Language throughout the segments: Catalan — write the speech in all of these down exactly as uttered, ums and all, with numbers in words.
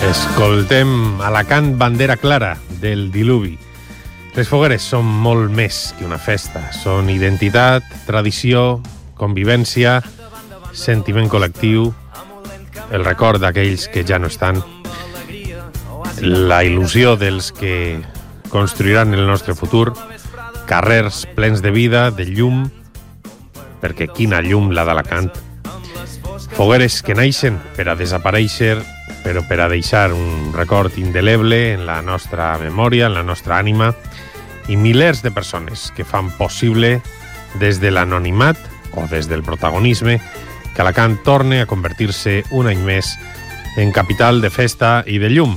Escoltem Alacant, bandera clara del diluvi. Les fogueres són molt més que una festa. Són identitat, tradició, convivència, sentiment col·lectiu, el record d'aquells que ja no estan, la il·lusió dels que construiran el nostre futur, carrers plens de vida, de llum, perquè quina llum la d'Alacant. Fogueres que naixen per a desaparèixer, però per a deixar un record indeleble en la nostra memòria, en la nostra ànima, i milers de persones que fan possible des de l'anonimat o des del protagonisme que Alacant torne a convertir-se un any més en capital de festa i de llum.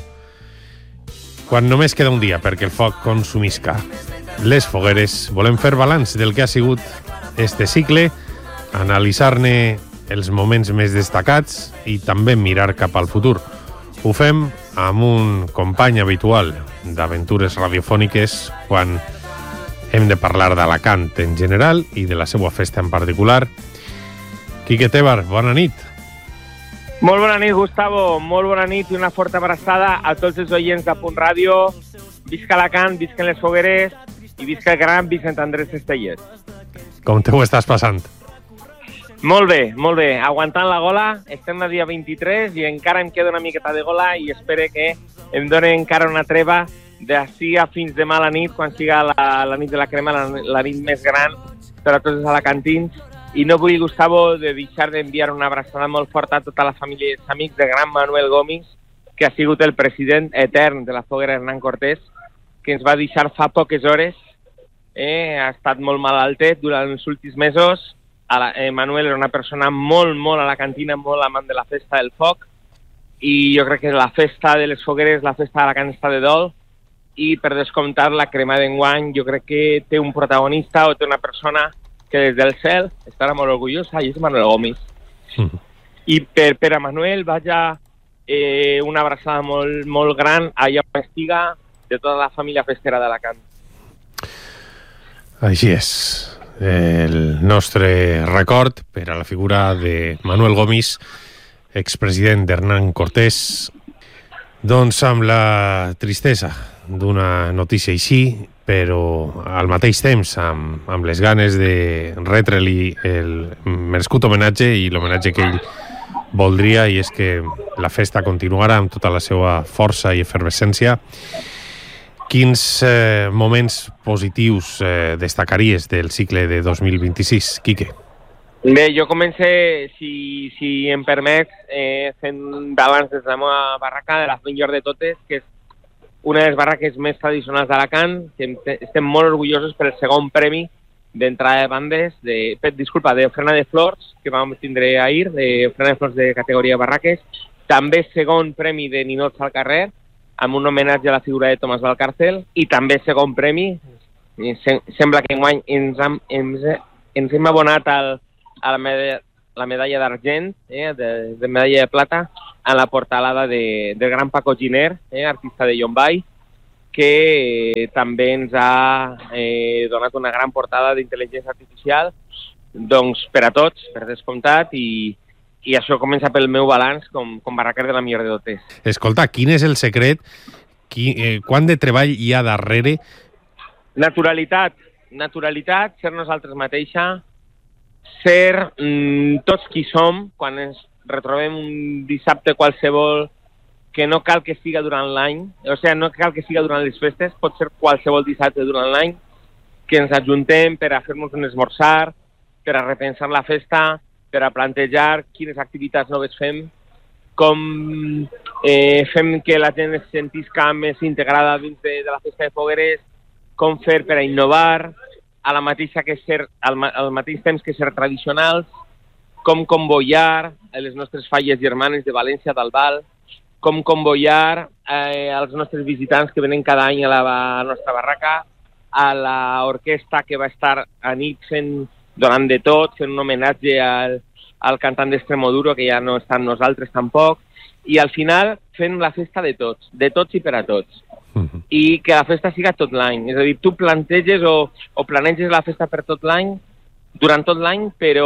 Quan només queda un dia perquè el foc consumisca les fogueres, volem fer balanç del que ha sigut este cicle, analitzar-ne els moments més destacats i també mirar cap al futur. Ho fem amb un company habitual d'aventures radiofòniques quan hem de parlar d'Alacant en general i de la seva festa en particular. Quique Tebar, bona nit. Molt bona nit, Gustavo. Molt bona nit i una forta abraçada a tots els oients de Punt Ràdio. Visca Alacant, visquen les fogueres i visca el gran Vicent Andrés Estellers. Com te ho estàs passant? Molt bé, molt bé. Aguantant la gola, estem a dia vint-i-tres i encara em queda una miqueta de gola i espero que em doni encara una treva d'ací a fins demà a la nit, quan siga la, la nit de la crema, la, la nit més gran per a tots els alacantins. I no vull, Gustavo, de deixar d'enviar una abraçada molt forta a tota la família i els amics de gran Manuel Gomis, que ha sigut el president etern de la foguera Hernán Cortés, que ens va deixar fa poques hores. Eh, ha estat molt malaltet durant els últims mesos. La, eh, Manuel era una persona molt, molt alacantina, molt amant de la festa del foc, i jo crec que la festa de les fogueres, la festa d'Alacant està de dol, i per descomptar la crema d'enguany jo crec que té un protagonista o té una persona que des del cel estarà molt orgullosa, i és Manuel Gomis. Mm. I per, per a Manuel vaja eh, una abraçada molt, molt gran allà on estiga de tota la família festera d'Alacant. Així és. El nostre record per a la figura de Manuel Gomis, expresident d'Hernán Cortés, doncs amb la tristesa d'una notícia així, però al mateix temps amb, amb les ganes de retre-li el merescut homenatge i l'homenatge que ell voldria, i és que la festa continuarà amb tota la seva força i efervescència. Quins eh, moments positius eh, destacaries del cicle de dos mil vint-i-sis, Quique? Bé, jo comencé, si, si em permets, eh, fent balanç des de la meva barraca, de la millor de totes, que és una de les barraques més tradicionals d'Alacant, que estem molt orgullosos per el segon premi d'entrada de bandes, de, disculpa, d'ofrena de flors, que vam tindre ahir, d'ofrena de flors de categoria barraques, també segon premi de ninots al carrer, amb un homenatge a la figura de Tomàs Valcárcel, i també segon premi, sembla que enguany ens hem, ens, ens hem abonat al, a la medalla, la medalla d'argent, eh, de, de medalla de plata, en la portalada de, del gran Paco Giner, eh, artista de Llombai, que eh, també ens ha eh, donat una gran portada d'intel·ligència artificial, doncs per a tots, per descomptat, i I això comença pel meu balanç com, com barraquer de la millor de totes. Escolta, quin és el secret? Qui, eh, quant de treball hi ha darrere? Naturalitat. Naturalitat, ser nosaltres mateixa, ser mm, tots qui som, quan ens retrobem un dissabte qualsevol, que no cal que siga durant l'any, o sigui, no cal que siga durant les festes, pot ser qualsevol dissabte durant l'any, que ens ajuntem per a fer-nos un esmorzar, per a repensar la festa, per a plantejar quines activitats noves fem, com eh, fem que la gent es sentisca més integrada dins de, de la festa de fogueres, com fer per a innovar, a la mateixa que ser, al, al mateix temps que ser tradicionals, com convoiar les nostres falles germanes de València d'Albal, com convoiar eh, als nostres visitants que venen cada any a la, a la nostra barraca, a l'orquestra que va estar a nit fent donant de tot, fent un homenatge al, al cantant d'Extremoduro, que ja no està amb nosaltres tampoc, i al final fent la festa de tots, de tots i per a tots. Uh-huh. I que la festa siga tot l'any. És a dir, tu planteges o, o planeges la festa per tot l'any, durant tot l'any, però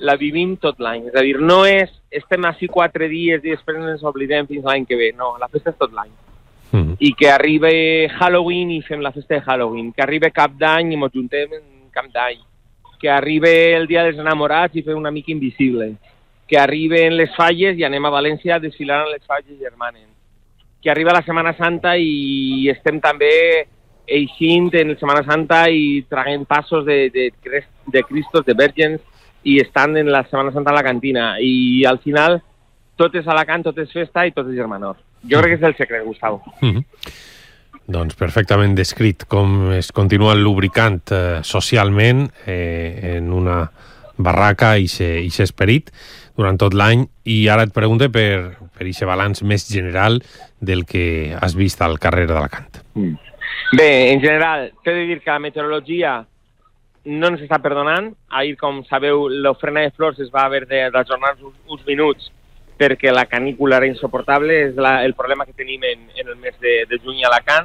la vivim tot l'any. És a dir, no és estem així quatre dies i després ens oblidem fins l'any que ve. No, la festa és tot l'any. Mm. I que arribi Halloween i fem la festa de Halloween. Que arribi Cap d'Any i ens juntem en Cap d'Any. Que arribi el Dia dels Enamorats i fem una mica invisible. Que arriben les falles i anem a València a desfilar en les falles germanes. Que arriba la Setmana Santa i estem també eixint en la Setmana Santa i traguem passos de, de, de Cristos, de Vergens, i estan en la Setmana Santa a la cantina. I al final tot és Alacant, tot és festa i tot és germanor. Jo crec que és el secret, Gustavo. Mm-hmm. Doncs perfectament descrit com es continua lubricant eh, socialment eh, en una barraca i aquest esperit durant tot l'any. I ara et pregunto per per aquest balanç més general del que has vist al carrer d'Alacant. Mm. Bé, en general, t'he de dir que la meteorologia no ens està perdonant. Ahir, com sabeu, l'ofrena de flors es va haver d'ajornar uns, uns minuts perquè la canícula era insoportable. És la, el problema que tenim en, en el mes de, de juny a Alacant.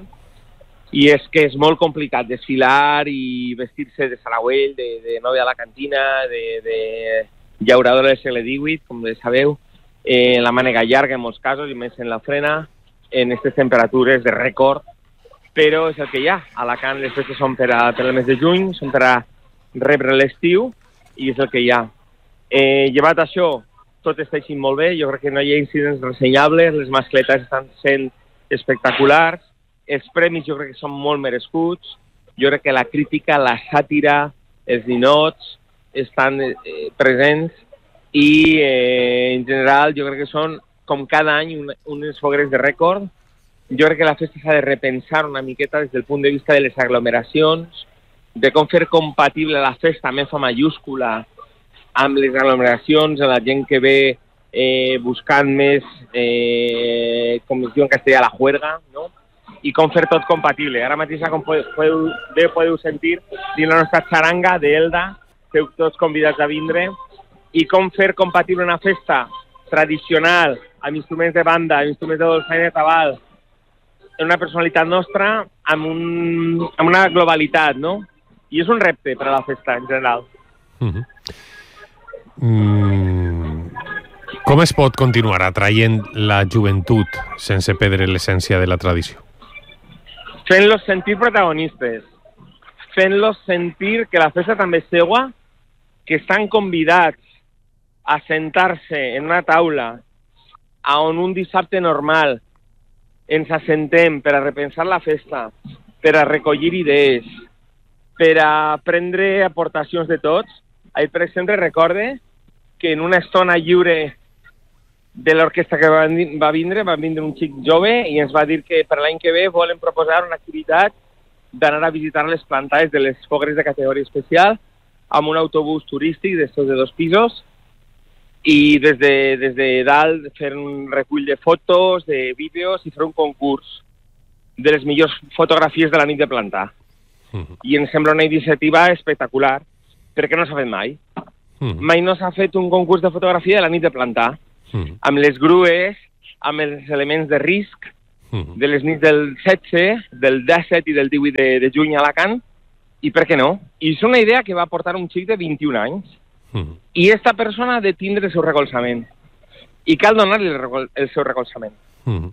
I és que és molt complicat desfilar i vestir-se de sarauell, de, de nòvia a la cantina, de, de llauradora del segle divuit, com bé sabeu, eh, la mànega llarga en molts casos, i més en l'ofrena, en aquestes temperatures de rècord, però és el que hi ha. A Alacant les festes són per, a, per el mes de juny, són per a rebre l'estiu, i és el que hi ha. Eh, llevat això, tot està així molt bé, jo crec que no hi ha incidents ressenyables, les mascletes estan sent espectaculars, els premis jo crec que són molt merescuts, jo crec que la crítica, la sàtira, els ninots estan eh, presents i eh, en general jo crec que són com cada any un, unes fogueres de rècord. Jo crec que la festa s'ha de repensar una miqueta des del punt de vista de les aglomeracions, de com fer compatible la festa amb F mayúscula amb les aglomeracions, amb la gent que ve eh, buscant més, eh, com es diu en castellà, la juerga, no? I com fer tot compatible. Ara mateix, com podeu, bé podeu sentir, dins la nostra xaranga d'Elda, esteu tots convidats a vindre, i com fer compatible una festa tradicional, amb instruments de banda, amb instruments de dolçaina de tabal, en una personalitat nostra, amb, un, amb una globalitat, no? I és un repte per a la festa, en general. Mm-hmm. Mm. Com es pot continuar atraient la joventut sense perdre l'essència de la tradició? Fent-los sentir protagonistes, fent-los sentir que la festa també és seua, que estan convidats a sentar-se en una taula on un dissabte normal ens assentem per a repensar la festa, per a recollir idees, per a prendre aportacions de tots. Ahir, per exemple, recorde que en una estona lliure de l'orquestra que va, va vindre, va vindre un xic jove i ens va dir que per l'any que ve volen proposar una activitat d'anar a visitar les plantaes de les fogueres de categoria especial amb un autobús turístic d'estos de dos pisos i des de, des de dalt fer un recull de fotos, de vídeos i fer un concurs de les millors fotografies de la nit de plantar. Mm-hmm. I ens sembla una iniciativa espectacular perquè no s'ha fet mai. Mm-hmm. Mai no s'ha fet un concurs de fotografia de la nit de plantar. Mm. Amb les grues, amb els elements de risc mm. de les nits del setze, del disset i del divuit de, de juny a Alacant, i per què no? I és una idea que va portar un xic de vint-i-un anys, mm. i esta persona ha de tindre el seu recolzament, i cal donar-li el, recol el seu recolzament. Mm.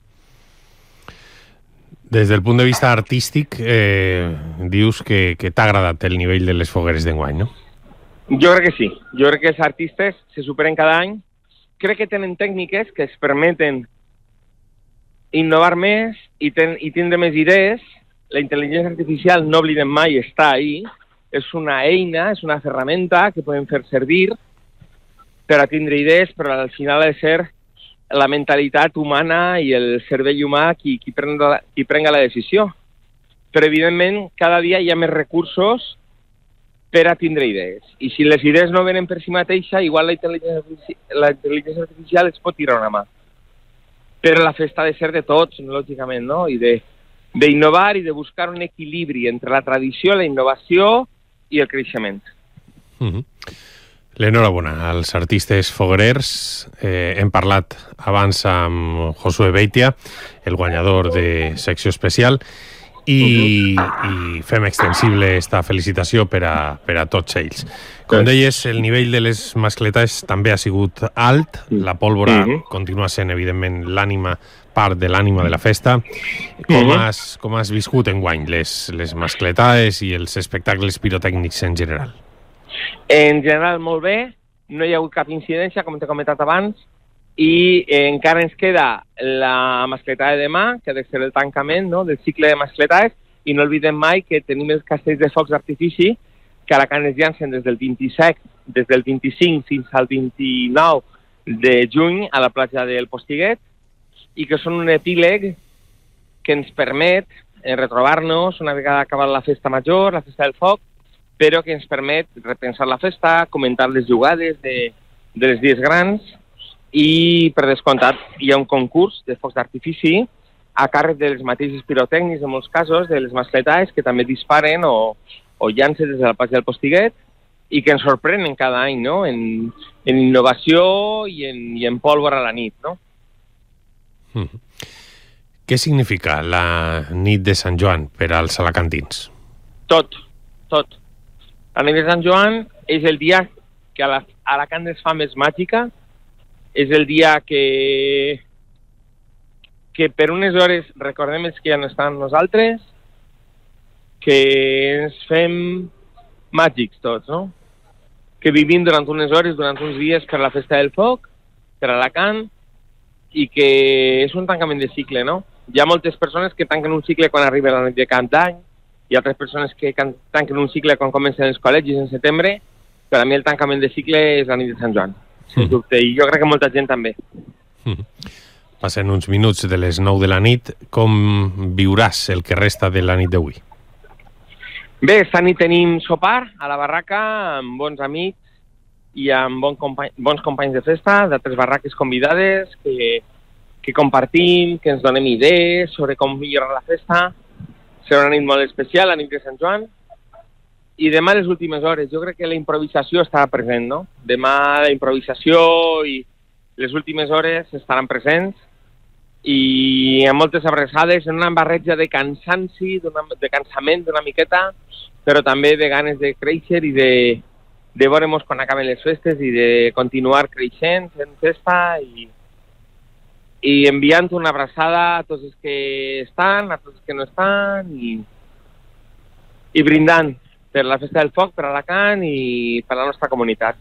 Des del punt de vista artístic, eh, dius que, que t'ha agradat el nivell de les fogueres d'enguany, no? Jo crec que sí. Jo crec que els artistes se superen cada any. Crec que tenen tècniques que es permeten innovar més i, ten, i tindre més idees. La intel·ligència artificial, no oblidem mai, està ahí. És una eina, és una ferramenta que podem fer servir per a tindre idees, però al final ha de ser la mentalitat humana i el cervell humà qui, qui, prenga, qui prenga la decisió. Però, evidentment, cada dia hi ha més recursos per a tindre idees. I si les idees no venen per si mateixa, igual la intel·ligència, la intel·ligència artificial es pot tirar una mà. Però la festa ha de ser de tots, lògicament, no? I d'innovar i de buscar un equilibri entre la tradició, la innovació i el creixement. Mm-hmm. L'enhorabona als artistes foguerers. Eh, hem parlat abans amb Josué Beitia, el guanyador de secció especial, i, i fem extensible esta felicitació per a, per a tots ells. Com deies, el nivell de les mascletes també ha sigut alt, la pólvora uh-huh. continua sent, evidentment, l'ànima, part de l'ànima de la festa. Com, uh-huh. has, com has viscut enguany les, les mascletades i els espectacles pirotècnics en general? En general, molt bé. No hi ha hagut cap incidència, com t'he comentat abans, i eh, encara ens queda la mascletada de demà, que ha de ser el tancament, no?, del cicle de mascletades, i no oblidem mai que tenim els castells de focs d'artifici que a Alacant es llancen des del vint-i-set, des del vint-i-cinc fins al vint-i-nou de juny a la platja del Postiguet, i que són un epíleg que ens permet eh, retrobar-nos una vegada acabat la festa major, la festa del foc, però que ens permet repensar la festa, comentar les jugades de, de les dies grans, i per descomptat hi ha un concurs de focs d'artifici a càrrec dels mateixos pirotècnics, en molts casos, de les mascletades, que també disparen o, o llancen des de la platja del Postiguet i que ens sorprenen cada any, no?, en, en innovació i en, i en pólvora a la nit, no? Mm. Què significa la nit de Sant Joan per als alacantins? Tot, tot. La nit de Sant Joan és el dia que a Alacant es fa més màgica, és el dia que, que per unes hores recordem els que ja no estan amb nosaltres, que ens fem màgics tots, no? Que vivim durant unes hores, durant uns dies per la festa del foc, per Alacant, i que és un tancament de cicle, no? Hi ha moltes persones que tanquen un cicle quan arriba la nit de Cap d'Any, hi ha altres persones que tanquen un cicle quan comencen els col·legis en setembre. Per a mi el tancament de cicle és la nit de Sant Joan, sens dubte, i jo crec que molta gent també. Mm. Passen uns minuts de les nou de la nit. Com viuràs el que resta de la nit d'avui? Bé, esta nit tenim sopar a la barraca amb bons amics i amb bon company, bons companys de festa, d'altres barraques convidades, que, que compartim, que ens donem idees sobre com millorar la festa. Serà una nit molt especial, la nit de Sant Joan. I demà les últimes hores, jo crec que la improvisació estarà present, no? Demà la improvisació i les últimes hores estaran presents i amb moltes abraçades, en una barreja de cansanci, de cansament d'una miqueta, però també de ganes de créixer i de, de veure-mos quan acaben les festes i de continuar creixent, fent festa i, i enviant una abraçada a tots els que estan, a tots els que no estan i, i brindant per la festa del foc, per Alacant i per la nostra comunitat.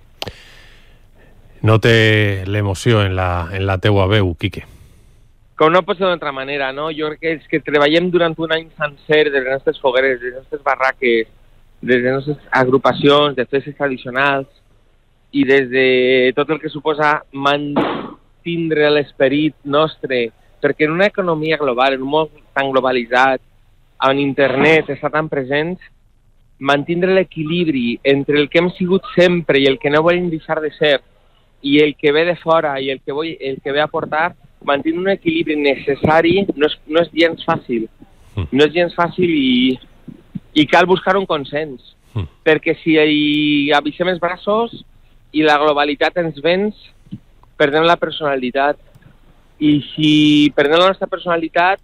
No té l'emoció en la, en la teua veu, Quique? Com no pot ser d'altra manera, no? Jo crec que els que treballem durant un any sencer de les nostres fogueres, de les nostres barraques, des de les nostres agrupacions, de festes tradicionals i des de tot el que suposa mantindre l'esperit nostre, perquè en una economia global, en un món tan globalitzat, on internet està tan present, mantindre l'equilibri entre el que hem sigut sempre i el que no volem deixar de ser i el que ve de fora i el que, vull, el que ve a portar, mantindre un equilibri necessari no és, no és gens fàcil. No és gens fàcil i, i cal buscar un consens. Mm. Perquè si hi avisem els braços i la globalitat ens venç, perdem la personalitat. I si perdem la nostra personalitat,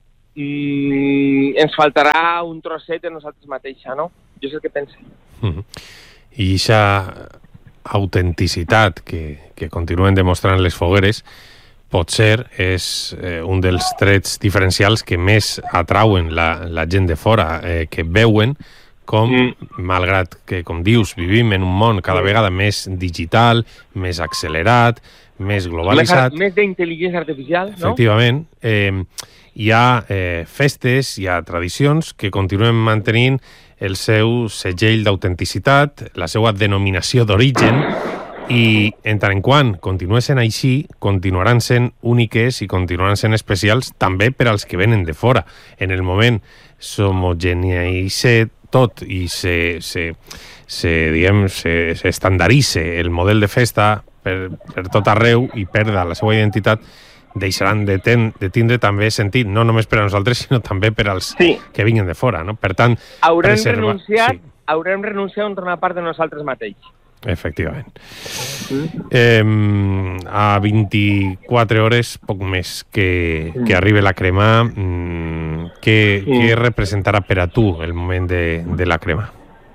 mm, ens faltarà un trosset de nosaltres mateixa, no? Jo és el que penso. Mm. I aquesta autenticitat que, que continuen demostrant les fogueres potser és eh, un dels trets diferencials que més atrauen la, la gent de fora, eh, que veuen com, mm. malgrat que, com dius, vivim en un món cada vegada més digital, més accelerat, més globalitzat. Més, més d'intel·ligència artificial, no? Efectivament. Eh, hi ha eh, festes, hi ha tradicions que continuen mantenint el seu segell d'autenticitat, la seva denominació d'origen, i en tant en quant continuen sent així, continuaran sent úniques i continuaran sent especials també per als que venen de fora. En el moment s'homogeneïtza tot i se, se, se, diguem, se, se estandaritza el model de festa per, per tot arreu i perda la seva identitat, deixaran de, ten, de tindre també sentit, no només per a nosaltres, sinó també per als sí. que vinguin de fora, no? Per tant, haurem preserva... renunciat, sí. haurem renunciat a una part de nosaltres mateixos. Efectivament. Mm. Eh, a vint-i-quatre hores, poc més que, mm. que arribi la crema, mm, Què, Mm. què representarà per a tu el moment de, de la crema?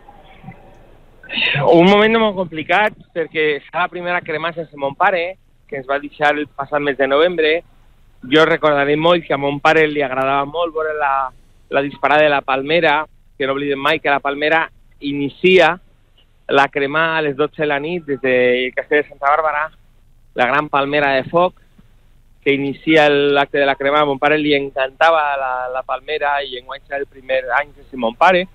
Un moment molt complicat, perquè serà la primera crema sense mon pare, que ens va deixar el passat mes de novembre. Jo recordaré molt que a mon pare li agradava molt veure la, la disparada de la Palmera, que no oblidem mai que la Palmera inicia la crema a les dotze de la nit des del castell de Santa Bàrbara, la gran palmera de foc, que inicia l'acte de la crema. A mon pare li encantava la, la palmera i enguany serà el primer any sense mon pare.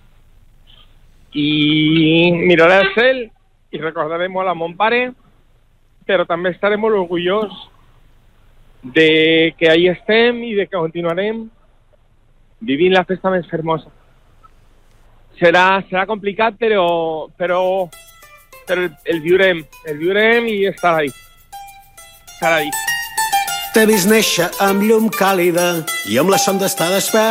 I miraré al cel i recordaré molt a mon pare, però també estaré molt orgullós de que ahí estem i de que continuarem vivint la festa més fermosa. Serà, serà complicat, però, però, però el, el viurem, el viurem i estarà ahí. Estarà ahí. T'he vist néixer amb llum càlida i amb la son d'estar despert.